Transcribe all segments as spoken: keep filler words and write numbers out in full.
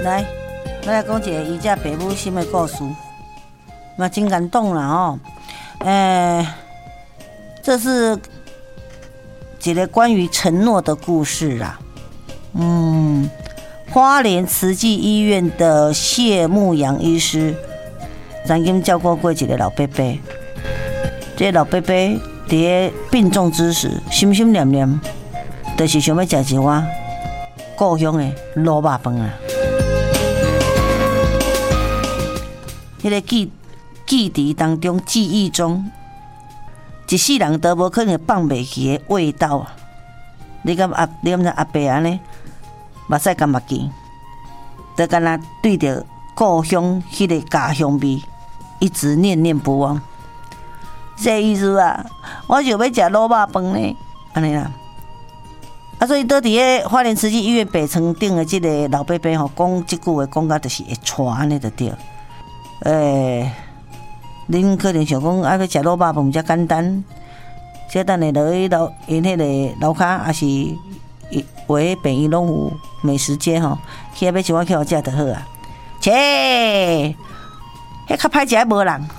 来，我来讲一个伊只爸母心的故事，嘛真感动啦哦。呃，这是一个关于承诺的故事啊。嗯，花莲慈济医院的谢牧阳医师曾经照顾过一个老伯伯，这个老伯伯在病重之时，心心念念，就是想要吃一碗故乡的卤肉饭啊。迄个记记忆当中，记忆中，一世人都无可能放袂去的味道啊！你敢阿你敢知阿伯安尼，目屎干目见，就敢若对着故乡迄个家乡味，一直念念不忘。这意思啊，我想要食卤肉饭呢，安尼啦。啊，所以倒伫个花莲慈济医院北床顶的即个老伯伯吼，讲即句话讲到就是会喘安尼就对。诶、欸，恁可能想讲啊，要食卤肉饭才简单，即等下落去楼因迄个楼骹，还是话便伊拢有美食街吼，去遐要一碗去互食就好啊。切，迄较歹食无人，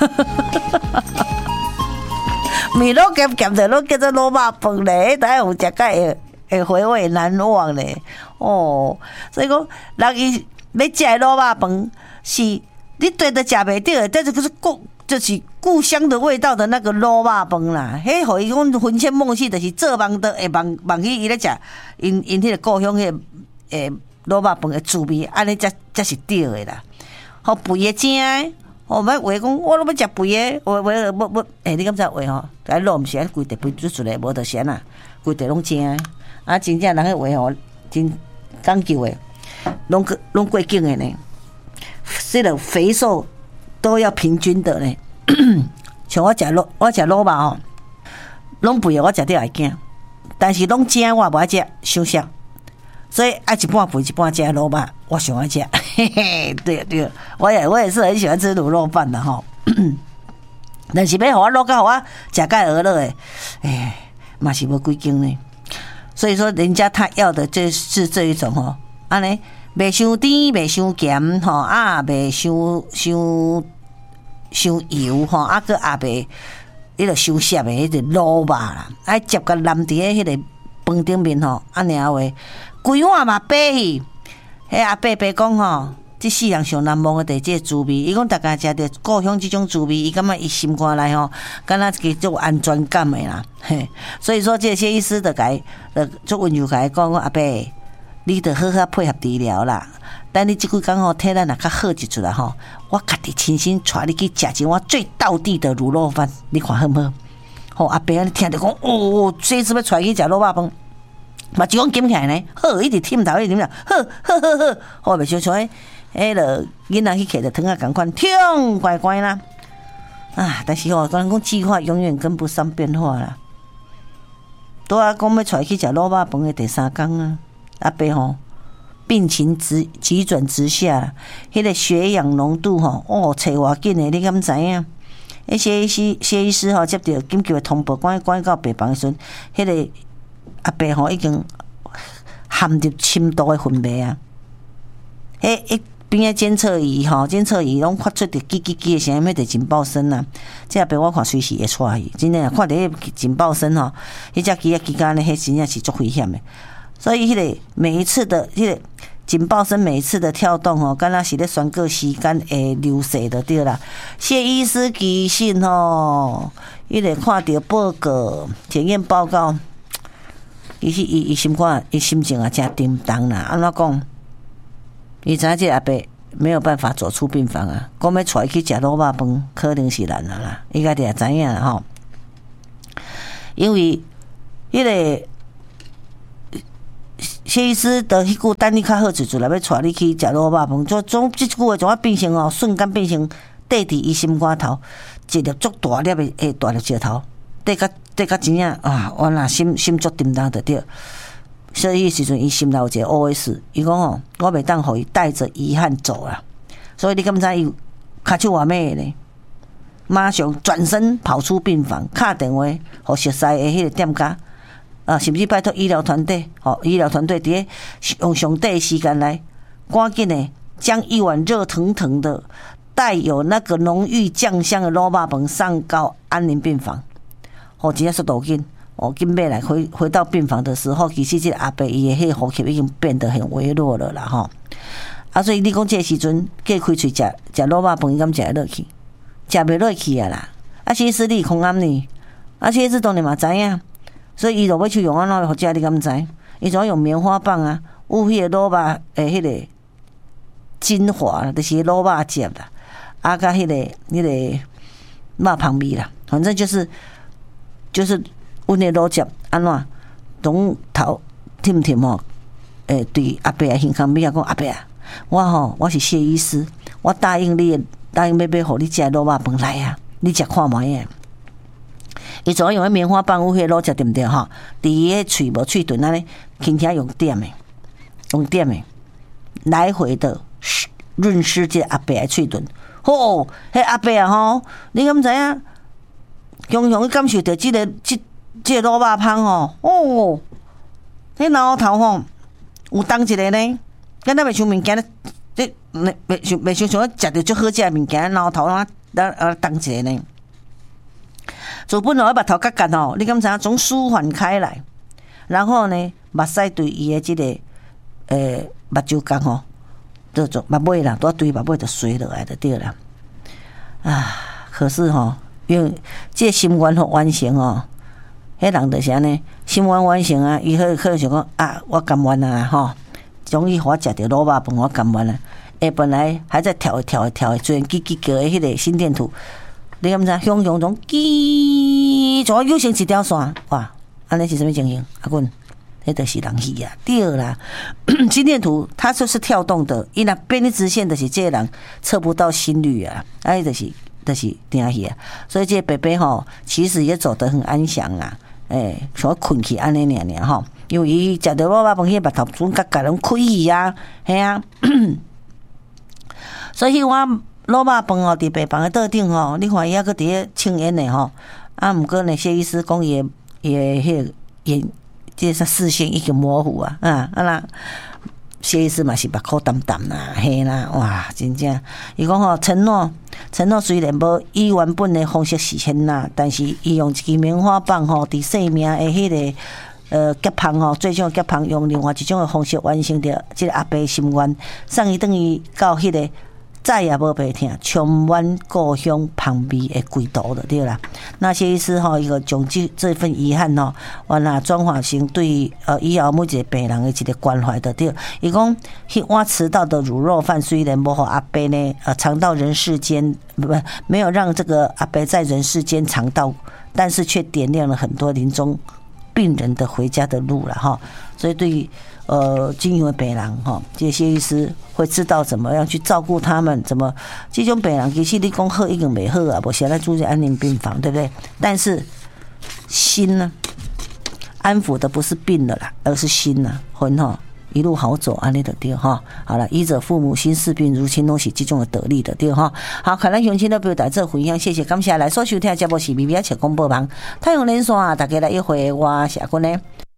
面拢咸咸的，拢叫做卤肉饭咧，等下有食甲会会回味难忘咧。哦，所以讲人伊要食的卤肉饭是。你对着食袂着，但是可是故就是故乡的味道的那个卤肉饭啦。迄互伊讲魂牵梦系，就是做梦都会梦梦起伊咧食因因迄个故乡迄个诶卤肉饭的滋味，安尼才才是对的啦。好肥的正的，哦，莫话讲我拢要食肥的，我我我我诶，你敢知话吼？啊，肉毋是安规地肥煮出来，无就是安啦，规地拢正的。啊，真正人迄话吼，真讲究的，拢拢过境的呢。这个肥瘦都要平均的呢。像我食肉，我食卤肉吼，拢肥的我食得会惊，但是拢正我无爱食，伤少。所以爱一半肥一半正卤肉，我上爱食。嘿嘿，对对，我也我也是很喜欢吃卤肉饭的吼。但是要互我卤到互我食甲鹅了诶，哎，嘛是无几斤呢。所以说，人家他要的就是这一种吼，安尼。袂伤甜，袂伤咸，吼啊，袂伤伤伤油，吼啊，佮也袂迄个伤涩的迄个卤肉啦，爱接甲淋伫迄迄个饭顶面吼，安尼啊话，规碗嘛白去。迄阿伯伯讲吼，即世人上难忘的第即个滋味，伊讲大家食着故乡即种滋味，伊感觉伊心肝内吼，敢若一个足安全感的啦。嘿，所以说这些医师就甲，就足温柔甲伊讲，阿伯。你得好好配合治疗啦。等你即几工吼，体力若较好一出来吼，我家己亲身带你去食一碗最道地的卤肉饭，你看好唔好？吼、哦、阿伯，你听着讲，哦，这次要带去食卤肉饭，嘛就讲捡起来呢，好，一直忝头，一直忝头，好，好好好，好袂像像迄迄落囡仔去摕着汤啊共款，痛乖乖啦。啊，但是吼、哦，讲讲计划永远跟不上变化啦。拄啊，讲要带去食卤肉饭的第三工啊。阿伯吼，病情直急转直下，迄、那个血氧浓度吼，哦，找偌紧的，你敢知影？迄谢医师谢医师吼接到紧急的通报，赶赶到病房的时阵，迄、那个阿伯吼已经含入深度的昏迷啊！迄一边的监测仪吼，监测仪拢发出着叽叽叽的声音，迄个警报声啊！这阿伯我看随时会出去，真正看到迄警报声吼，迄只机啊机间咧，迄真正是足危险的。所以，迄个每一次的迄个警报声，每一次的跳动吼，敢若是咧宣告时间的流逝就对啦。谢医师其实吼，伊个看到报告、检验报告，伊是伊伊心肝、伊心情啊，真沉重啦。安怎讲？伊知影这阿伯没有办法走出病房啊，讲要带去食卤肉饭，可能是难啦啦。伊家己也知影啦吼，因为迄个。谢医师的迄句等你较好一阵来要带你去食卤肉饭，就总即句话，从我变成哦，瞬间变成缀伫伊心肝头，一粒足大粒的诶大粒石头，缀甲缀甲真正啊，我若心心足沉重着对。所以迄时阵，伊心内有一个 O S， 伊讲吼，我袂当互伊带着遗憾走啦。所以你敢知伊骹手偌咩呢？马上转身跑出病房，敲电话互熟悉的迄个店家。啊，甚至拜托医疗团队，吼、哦，医疗团队伫咧用上短的时间来赶紧的将一碗热腾腾的带有那个浓郁酱香的卤肉饭上到安宁病房。哦，真正速度紧。哦，紧买来回回到病房的时候，其实这个阿伯伊的迄个呼吸已经变得很微弱了啦吼。啊，所以你讲这个时阵，计开喙食食卤肉饭，伊敢食会落去？食袂落去啊啦！啊，其实你空暗呢，啊，其实当然嘛知影，所以伊就要去用安怎好食，你敢知？伊就要用棉花棒啊，有迄个卤肉诶，迄个精华，就是卤肉汁啦，啊，甲迄个迄个肉旁味啦，反正就是就是。阮的卤汁安怎拢头甜甜吼？诶，对阿伯啊，形象美啊，讲阿伯啊，我吼我是谢医师，我答应你，答应要要互你食卤肉饭来啊，你食看卖诶。伊主要用迄棉花棒有迄卤汁对毋对吼？伫伊诶喙无喙唇安尼，轻轻用点诶，用点诶，来回的润湿这阿伯诶喙唇。吼，迄阿伯啊吼，你敢知影？强强去感受到即、這个即。这个卤肉香吼，哦，迄脑头吼有当一个呢，敢若袂像物件咧，这袂像袂像像食着足好食物件，脑头啊啊当一个呢。做本来目头角角吼，你敢知影总舒缓开来，然后呢，目屎对伊的这个诶目睭角吼，这种目尾啦，都对目尾就垂落来就对啦。啊，可是吼，因为这心愿吼完成哦。迄人就是安尼，心愿完成啊！伊可可能想讲啊，我甘愿啊吼，终于我食着卤肉饭，我甘愿啊！诶，本来还在跳跳跳，虽然叽叽叫的迄个心电图，你敢知？汹汹中叽，怎又成一条线？哇！安尼是什么情形？阿棍，迄就是人去啊！对啦，心电图它就是跳动的，伊若变成直线的是这个人测不到心率啊，哎，就是就是定去啊！所以这个伯伯吼，其实也走得很安详啊。诶，像困去安尼尔尔吼，因为伊食着卤肉饭，迄目头总甲甲拢开去啊，系啊。所以我卤肉饭哦，伫病房的桌顶吼，你看伊还搁伫咧抽烟呢吼。啊，毋过呢，谢医师讲伊诶伊诶迄个眼，即个视线已经模糊啊，啊啊啦。谢医师嘛是目眶澹澹啦，嘿啦，哇，真正。伊讲吼，承诺，承诺虽然无以原本的方式实现啦，但是伊用一支棉花棒吼，伫生命的迄、那个呃结芳吼，最终结芳用另外一种的方式完成着即个阿伯心愿，送伊等于到迄、那个再也无白听，充满故乡旁边的归途了，对啦。那谢医师吼，伊个将这这份遗憾吼，完啦转化成对呃以后每一个病人的一个关怀的对。伊讲，迄碗迟到的卤肉饭虽然无互阿伯呢呃尝到人世间，不不没有让这个阿伯在人世间尝到，但是却点亮了很多临终病人的回家的路了哈。所以对于呃，经营的病人哈，这些医师会知道怎么样去照顾他们，怎么这种病人其实你讲好已经没好啊，无现在住在安宁病房，对不对？但是心呢，安抚的不是病了啦，而是心呐，魂哈一路好走，安尼的对哈。好了，医者父母心，视病如亲，拢是这种的得力的对哈。好，看咱乡亲的表达这分享，谢谢感谢来所收听的节目是 B B 车广播网太阳连线，大家来一会我谢君呢。